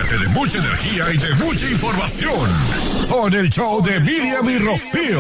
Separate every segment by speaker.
Speaker 1: llénate de mucha energía y de mucha información. Con el show de Miriam y Rocío.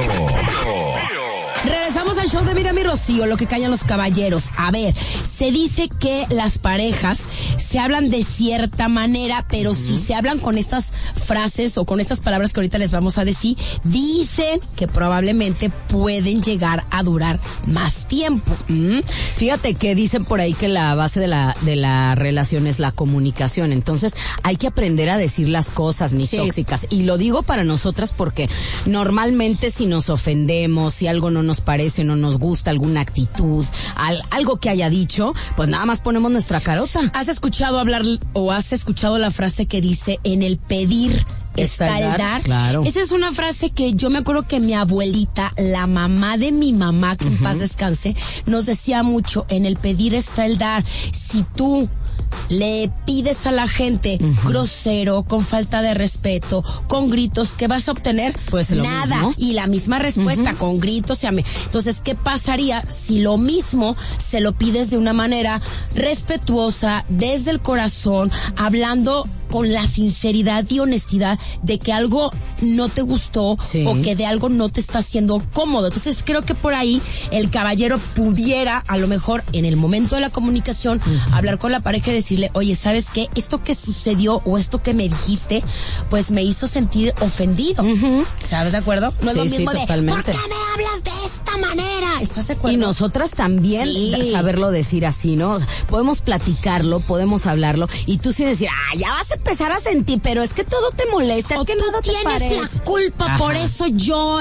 Speaker 2: Regresamos al show de Miriam y Rocío, lo que callan los caballeros. A ver, se dice que las parejas se hablan de cierta manera, pero si se hablan con estas frases o con estas palabras que ahorita les vamos a decir, dicen que probablemente pueden llegar a durar más tiempo.
Speaker 3: Fíjate que dicen por ahí que la base de la relación es la comunicación. Entonces hay que aprender a decir las cosas, mis tóxicas. Y lo digo para nosotras porque normalmente si nos ofendemos, si algo no nos parece, no nos gusta, alguna actitud, algo que haya dicho, pues nada más ponemos nuestra carota.
Speaker 2: ¿Has escuchado hablar o has escuchado la frase que dice en el pedir está el dar?
Speaker 3: Claro.
Speaker 2: Esa es una frase que yo me acuerdo que mi abuelita, la mamá de mi mamá, que en paz descanse, nos decía mucho, en el pedir está el dar. Si tú le pides a la gente grosero, con falta de respeto, con gritos, ¿qué vas a obtener?
Speaker 3: Pues
Speaker 2: nada.
Speaker 3: Mismo.
Speaker 2: Y la misma respuesta, con gritos. Entonces, ¿qué pasaría si lo mismo se lo pides de una manera respetuosa, desde el corazón, hablando con la sinceridad y honestidad de que algo no te gustó o que de algo no te está haciendo cómodo? Entonces, creo que por ahí el caballero pudiera, a lo mejor, en el momento de la comunicación, hablar con la pareja y decirle, oye, ¿sabes qué? Esto que sucedió o esto que me dijiste, pues me hizo sentir ofendido. ¿Sabes de acuerdo? No es lo mismo de,
Speaker 3: totalmente.
Speaker 2: ¿por qué me hablas de esta manera? ¿Estás de acuerdo?
Speaker 3: Y nosotras también saberlo decir así, ¿no? Podemos platicarlo, podemos hablarlo, y tú sin decir, ya vas a empezar a sentir, pero es que todo te molesta,
Speaker 2: o
Speaker 3: es que
Speaker 2: tú
Speaker 3: nada te parece.
Speaker 2: Tienes la culpa, por eso yo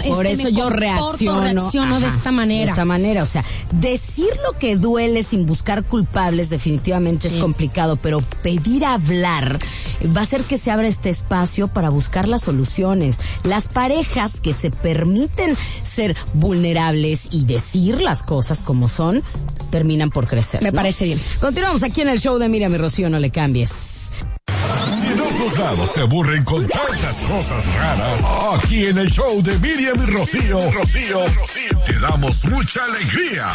Speaker 2: reacciono de esta manera.
Speaker 3: De esta manera, o sea, decir lo que duele sin buscar culpables definitivamente es complicado, pero pedir hablar va a hacer que se abra este espacio para buscar las soluciones. Las parejas que se permiten ser vulnerables y decir las cosas como son, terminan por crecer.
Speaker 2: Me parece bien.
Speaker 3: Continuamos aquí en el show de Miriam y Rocío, no le cambies.
Speaker 1: Si en otros lados se aburren con tantas cosas raras, aquí en el show de Miriam y Rocío, te damos mucha alegría.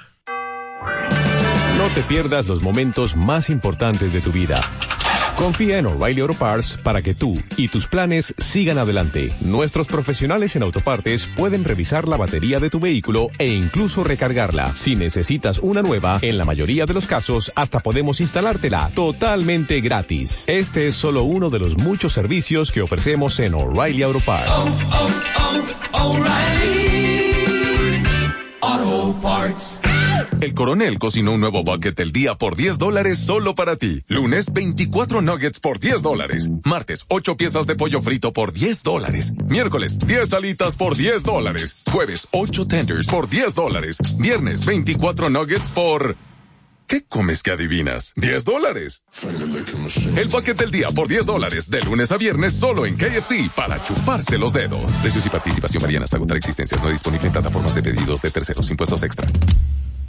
Speaker 4: No te pierdas los momentos más importantes de tu vida. Confía en O'Reilly Auto Parts para que tú y tus planes sigan adelante. Nuestros profesionales en autopartes pueden revisar la batería de tu vehículo e incluso recargarla. Si necesitas una nueva, en la mayoría de los casos, hasta podemos instalártela totalmente gratis. Este es solo uno de los muchos servicios que ofrecemos en O'Reilly Auto Parts.
Speaker 5: O'Reilly Auto Parts.
Speaker 6: El Coronel cocinó un nuevo bucket del día por $10 solo para ti. Lunes, 24 nuggets por $10. Martes, 8 piezas de pollo frito por $10. Miércoles, 10 alitas por $10. Jueves, 8 tenders por $10. Viernes, 24 nuggets por... ¿Qué comes que adivinas? $10. El bucket del día por $10, de lunes a viernes solo en KFC, para chuparse los dedos. Precios y participación varían hasta agotar existencias. No disponible en plataformas de pedidos de terceros. Impuestos extra.